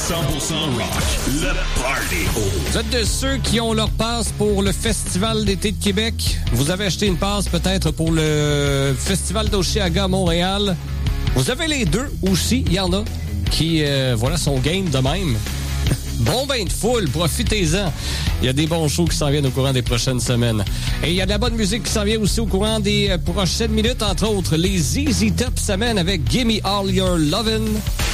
rock, le party. Vous êtes de ceux qui ont leur passe pour le Festival d'été de Québec. Vous avez acheté une passe peut-être pour le Festival d'Oshéaga à Montréal. Vous avez les deux aussi, il y en a qui, sont game de même. Bon bain de foule, profitez-en. Il y a des bons shows qui s'en viennent au courant des prochaines semaines. Et il y a de la bonne musique qui s'en vient aussi au courant des prochaines minutes, entre autres les ZZ Top s'amènent avec Gimme All Your Lovin'.